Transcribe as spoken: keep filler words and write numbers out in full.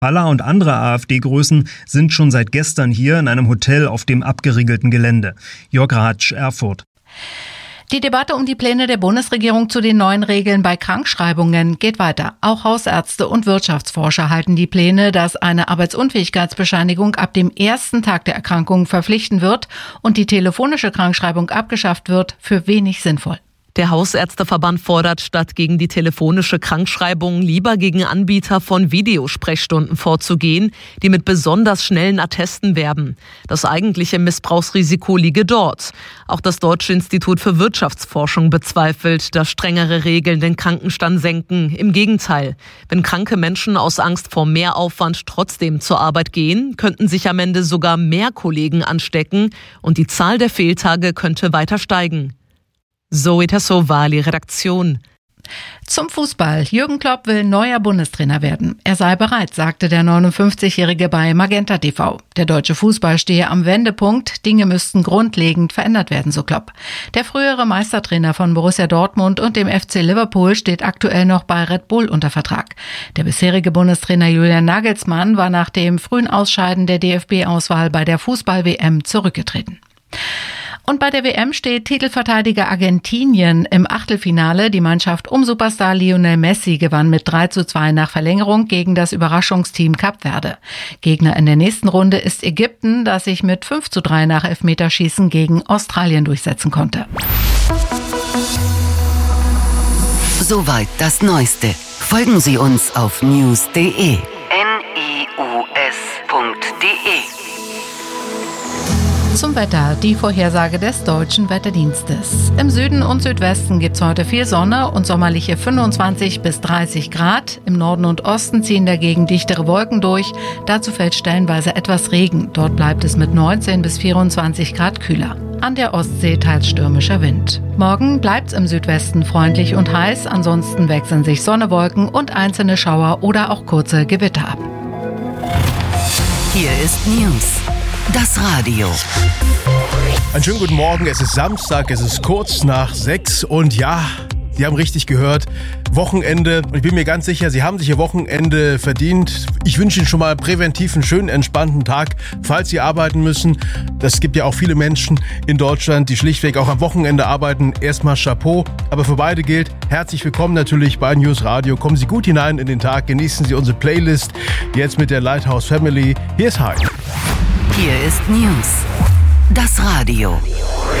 Haller und andere AfD-Größen sind schon seit gestern hier in einem Hotel auf dem abgeriegelten Gelände. Jörg Ratsch, Erfurt. Die Debatte um die Pläne der Bundesregierung zu den neuen Regeln bei Krankschreibungen geht weiter. Auch Hausärzte und Wirtschaftsforscher halten die Pläne, dass eine Arbeitsunfähigkeitsbescheinigung ab dem ersten Tag der Erkrankung verpflichtend wird und die telefonische Krankschreibung abgeschafft wird, für wenig sinnvoll. Der Hausärzteverband fordert, statt gegen die telefonische Krankschreibung lieber gegen Anbieter von Videosprechstunden vorzugehen, die mit besonders schnellen Attesten werben. Das eigentliche Missbrauchsrisiko liege dort. Auch das Deutsche Institut für Wirtschaftsforschung bezweifelt, dass strengere Regeln den Krankenstand senken. Im Gegenteil, wenn kranke Menschen aus Angst vor Mehraufwand trotzdem zur Arbeit gehen, könnten sich am Ende sogar mehr Kollegen anstecken und die Zahl der Fehltage könnte weiter steigen. Zoe Tassovali, Redaktion. Zum Fußball. Jürgen Klopp will neuer Bundestrainer werden. Er sei bereit, sagte der neunundfünfzigjährige bei Magenta T V. Der deutsche Fußball stehe am Wendepunkt. Dinge müssten grundlegend verändert werden, so Klopp. Der frühere Meistertrainer von Borussia Dortmund und dem F C Liverpool steht aktuell noch bei Red Bull unter Vertrag. Der bisherige Bundestrainer Julian Nagelsmann war nach dem frühen Ausscheiden der D F B-Auswahl bei der Fußball-W M zurückgetreten. Und bei der W M steht Titelverteidiger Argentinien im Achtelfinale. Die Mannschaft um Superstar Lionel Messi gewann mit drei zu zwei nach Verlängerung gegen das Überraschungsteam Kap Verde. Gegner in der nächsten Runde ist Ägypten, das sich mit fünf zu drei nach Elfmeterschießen gegen Australien durchsetzen konnte. Soweit das Neueste. Folgen Sie uns auf news punkt de. N I U S punkt de. Zum Wetter, die Vorhersage des Deutschen Wetterdienstes. Im Süden und Südwesten gibt's heute viel Sonne und sommerliche fünfundzwanzig bis dreißig Grad. Im Norden und Osten ziehen dagegen dichtere Wolken durch. Dazu fällt stellenweise etwas Regen. Dort bleibt es mit neunzehn bis vierundzwanzig Grad kühler. An der Ostsee teils stürmischer Wind. Morgen bleibt's im Südwesten freundlich und heiß. Ansonsten wechseln sich Sonne, Wolken und einzelne Schauer oder auch kurze Gewitter ab. Hier ist News. Das Radio. Einen schönen guten Morgen, es ist Samstag, es ist kurz nach sechs und ja, Sie haben richtig gehört, Wochenende. Und ich bin mir ganz sicher, Sie haben sich Ihr Wochenende verdient. Ich wünsche Ihnen schon mal präventiv einen schönen, entspannten Tag, falls Sie arbeiten müssen. Das gibt ja auch viele Menschen in Deutschland, die schlichtweg auch am Wochenende arbeiten. Erstmal Chapeau. Aber für beide gilt, herzlich willkommen natürlich bei News Radio. Kommen Sie gut hinein in den Tag, genießen Sie unsere Playlist. Jetzt mit der Lighthouse Family. Hier ist Hype. Hier ist News. Das Radio.